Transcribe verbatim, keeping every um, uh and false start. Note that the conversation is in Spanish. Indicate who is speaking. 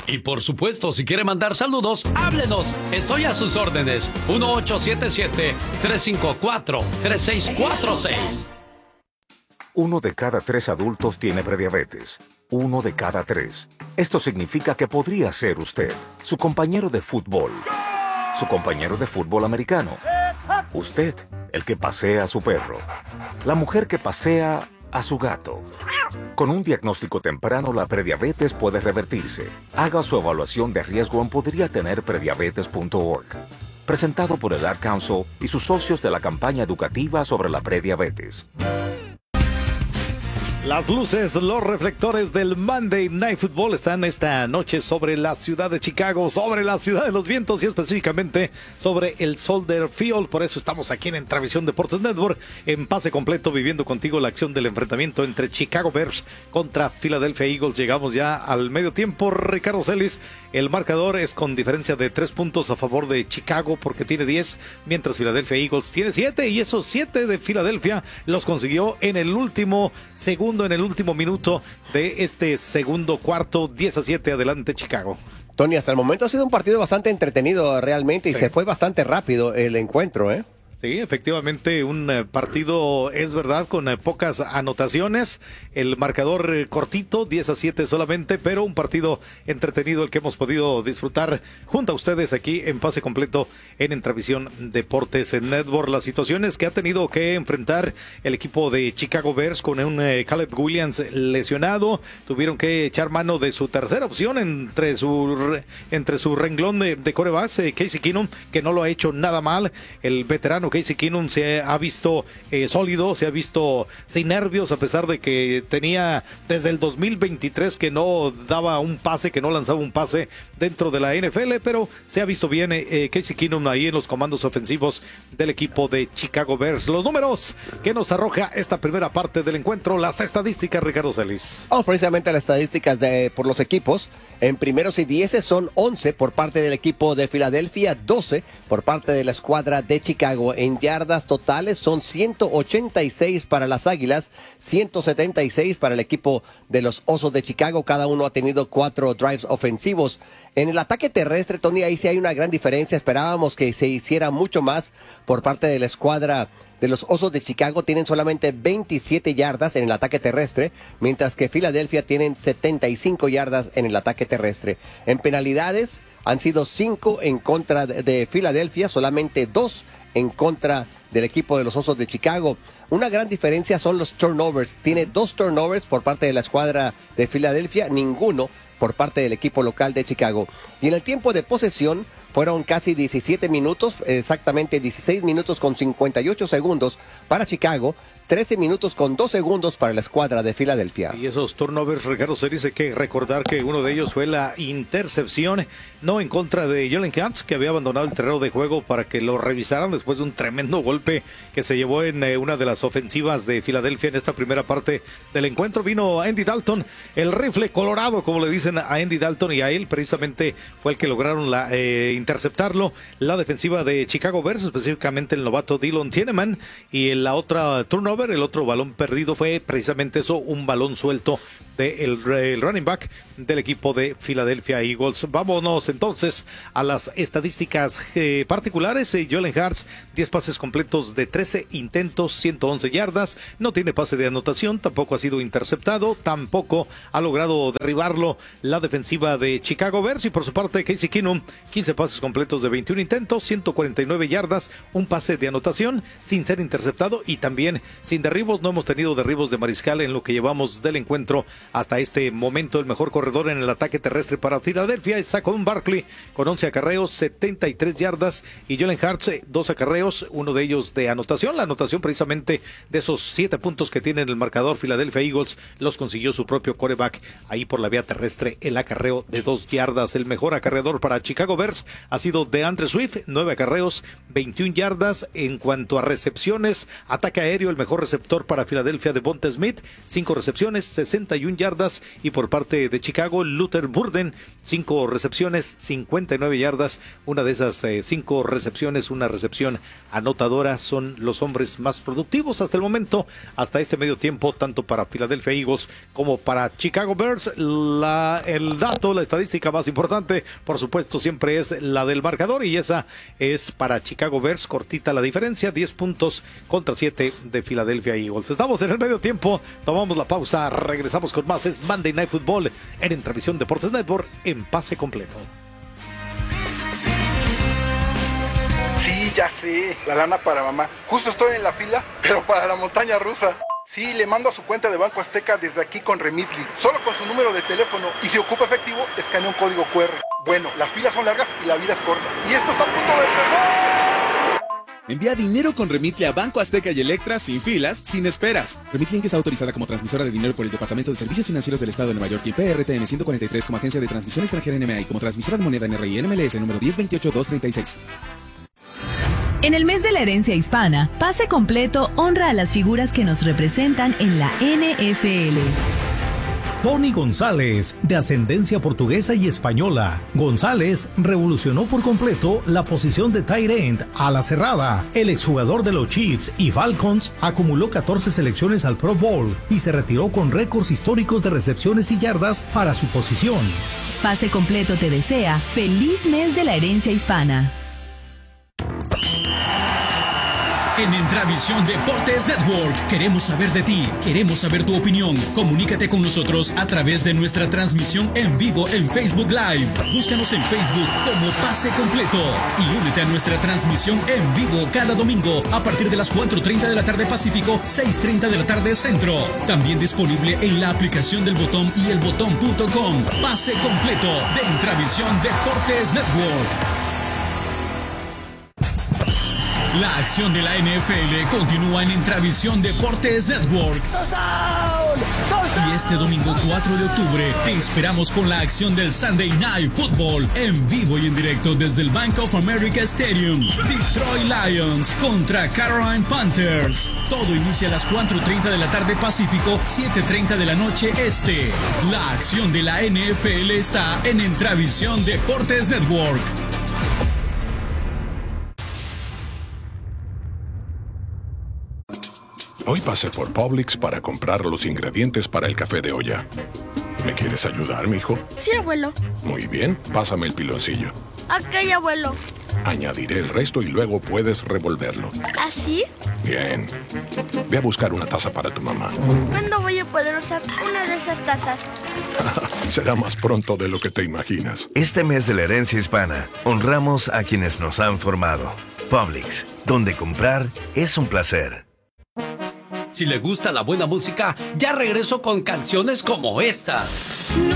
Speaker 1: Y por supuesto, si quiere mandar saludos, háblenos. Estoy a sus órdenes. uno ocho siete siete, tres cinco cuatro, tres seis cuatro seis.
Speaker 2: Uno de cada tres adultos tiene prediabetes. Uno de cada tres. Esto significa que podría ser usted, su compañero de fútbol, su compañero de fútbol americano, usted, el que pasea a su perro, la mujer que pasea a su gato. Con un diagnóstico temprano, la prediabetes puede revertirse. Haga su evaluación de riesgo en podría tener prediabetes punto org. Presentado por el Ad Council y sus socios de la campaña educativa sobre la prediabetes.
Speaker 3: Las luces, los reflectores del Monday Night Football están esta noche sobre la ciudad de Chicago, sobre la ciudad de los vientos y específicamente sobre el Soldier Field. Por eso estamos aquí en Entravisión Deportes Network, en pase completo, viviendo contigo la acción del enfrentamiento entre Chicago Bears contra Philadelphia Eagles. Llegamos ya al medio tiempo. Ricardo Celis, el marcador es con diferencia de tres puntos a favor de Chicago porque tiene diez, mientras Philadelphia Eagles tiene siete, y esos siete de Filadelfia los consiguió en el último segundo, en el último minuto de este segundo cuarto. Diez a siete, adelante Chicago.
Speaker 4: Tony, hasta el momento ha sido un partido bastante entretenido realmente y
Speaker 3: Sí.
Speaker 4: se fue bastante rápido el encuentro, ¿eh?
Speaker 3: Sí, efectivamente, un eh, partido, es verdad, con eh, pocas anotaciones. El marcador eh, cortito, diez a siete solamente, pero un partido entretenido el que hemos podido disfrutar junto a ustedes aquí en pase completo en Entravisión Deportes en Network. Las situaciones que ha tenido que enfrentar el equipo de Chicago Bears con un eh, Caleb Williams lesionado. Tuvieron que echar mano de su tercera opción entre su, re- entre su renglón de, de corebacks, eh, Casey Keenum, que no lo ha hecho nada mal. El veterano Casey Keenum se ha visto eh, sólido, se ha visto sin nervios, a pesar de que tenía desde el dos mil veintitrés que no daba un pase, que no lanzaba un pase dentro de la N F L, pero se ha visto bien eh, Casey Keenum ahí en los comandos ofensivos del equipo de Chicago Bears. Los números que nos arroja esta primera parte del encuentro, las estadísticas, Ricardo Celis.
Speaker 4: Vamos precisamente a las estadísticas de, por los equipos. En primeros y dieces son once por parte del equipo de Filadelfia, doce por parte de la escuadra de Chicago. En yardas totales son ciento ochenta y seis para las Águilas, ciento setenta y seis para el equipo de los Osos de Chicago. Cada uno ha tenido cuatro drives ofensivos. En el ataque terrestre, Tony, ahí sí hay una gran diferencia. Esperábamos que se hiciera mucho más por parte de la escuadra de los Osos de Chicago. Tienen solamente veintisiete yardas en el ataque terrestre, mientras que Filadelfia tienen setenta y cinco yardas en el ataque terrestre. En penalidades han sido cinco en contra de Filadelfia, solamente dos en contra del equipo de los Osos de Chicago. Una gran diferencia son los turnovers. Tiene dos turnovers por parte de la escuadra de Filadelfia, ninguno por parte del equipo local de Chicago. Y en el tiempo de posesión fueron casi diecisiete minutos, exactamente dieciséis minutos con cincuenta y ocho segundos para Chicago, trece minutos con dos segundos para la escuadra de Filadelfia.
Speaker 3: Y esos turnovers, Ricardo Celis, hay que recordar que uno de ellos fue la intercepción, no en contra de Jalen Hurts, que había abandonado el terreno de juego para que lo revisaran después de un tremendo golpe que se llevó en eh, una de las ofensivas de Filadelfia en esta primera parte del encuentro. Vino Andy Dalton, el rifle colorado, como le dicen a Andy Dalton, y a él precisamente fue el que lograron la, eh, interceptarlo. La defensiva de Chicago Bears, específicamente el novato Dylan Tieneman, y en la otra turnover, el otro balón perdido fue precisamente eso, un balón suelto del de running back del equipo de Philadelphia Eagles. Vámonos entonces a las estadísticas eh, particulares. Eh, Jalen Hurts, diez pases completos de trece intentos, ciento once yardas, no tiene pase de anotación, tampoco ha sido interceptado, tampoco ha logrado derribarlo la defensiva de Chicago Bears. Y por su parte, Casey Keenum, quince pases completos de veintiún intentos, ciento cuarenta y nueve yardas, un pase de anotación sin ser interceptado y también sin derribos. No hemos tenido derribos de mariscal en lo que llevamos del encuentro hasta este momento. El mejor corredor en el ataque terrestre para Filadelfia es Saquon Barkley con once acarreos, setenta y tres yardas, y Jalen Hurts, dos acarreos, uno de ellos de anotación. La anotación precisamente de esos siete puntos que tiene en el marcador Philadelphia Eagles los consiguió su propio quarterback ahí por la vía terrestre, el acarreo de dos yardas. El mejor acarreador para Chicago Bears ha sido DeAndre Swift, nueve acarreos, veintiún yardas. En cuanto a recepciones, ataque aéreo, el mejor receptor para Filadelfia, Devonta Smith, cinco recepciones, sesenta y una yardas. Y por parte de Chicago, Luther Burden, cinco recepciones, cincuenta y nueve yardas. Una de esas eh, cinco recepciones, una recepción anotadora. Son los hombres más productivos hasta el momento, hasta este medio tiempo, tanto para Philadelphia Eagles como para Chicago Bears. La, el dato, la estadística más importante, por supuesto, siempre es la del marcador, y esa es para Chicago Bears, cortita la diferencia, diez puntos contra siete de Philadelphia Eagles. Estamos en el medio tiempo, tomamos la pausa, regresamos con más. Es Monday Night Football en Entrevisión Deportes Network en pase completo.
Speaker 5: Sí, ya sé, la lana para mamá. Justo estoy en la fila, pero para la montaña rusa. Sí, le mando a su cuenta de Banco Azteca desde aquí con Remitly, solo con su número de teléfono, y si ocupa efectivo, escanea un código cu erre. Bueno, las filas son largas y la vida es corta. Y esto está a punto de empezar.
Speaker 6: Envía dinero con Remitly a Banco Azteca y Electra sin filas, sin esperas. Remitly es autorizada como transmisora de dinero por el Departamento de Servicios Financieros del Estado de Nueva York y P R T N ciento cuarenta y tres como agencia de transmisión extranjera N M A y como transmisora de moneda N R I N M L S número diez veintiocho dos treinta y seis.
Speaker 7: En el mes de la herencia hispana, Pase Completo honra a las figuras que nos representan en la N F L.
Speaker 8: Tony González, de ascendencia portuguesa y española. González revolucionó por completo la posición de tight end a la cerrada. El exjugador de los Chiefs y Falcons acumuló catorce selecciones al Pro Bowl y se retiró con récords históricos de recepciones y yardas para su posición.
Speaker 7: Pase Completo te desea feliz mes de la herencia hispana.
Speaker 9: En Intravisión Deportes Network queremos saber de ti, queremos saber tu opinión. Comunícate con nosotros a través de nuestra transmisión en vivo en Facebook Live. Búscanos en Facebook como Pase Completo y únete a nuestra transmisión en vivo cada domingo a partir de las cuatro treinta de la tarde Pacífico, seis treinta de la tarde Centro. También disponible en la aplicación del Botón y el botón punto com. Pase Completo de Intravisión Deportes Network. La acción de la N F L continúa en Intravisión Deportes Network. Y este domingo cuatro de octubre te esperamos con la acción del Sunday Night Football en vivo y en directo desde el Bank of America Stadium. Detroit Lions contra Carolina Panthers. Todo inicia a las cuatro treinta de la tarde Pacífico, siete treinta de la noche Este. La acción de la N F L está en Intravisión Deportes Network.
Speaker 10: Hoy pasé por Publix para comprar los ingredientes para el café de olla. ¿Me quieres ayudar, mijo?
Speaker 11: Sí, abuelo.
Speaker 10: Muy bien, pásame el piloncillo.
Speaker 11: Ok, abuelo.
Speaker 10: Añadiré el resto y luego puedes revolverlo.
Speaker 11: ¿Así?
Speaker 10: Bien. Ve a buscar una taza para tu mamá.
Speaker 11: ¿Cuándo voy a poder usar una de esas tazas?
Speaker 10: Será más pronto de lo que te imaginas.
Speaker 12: Este mes de la herencia hispana, honramos a quienes nos han formado. Publix, donde comprar es un placer.
Speaker 1: Si le gusta la buena música, ya regreso con canciones como esta.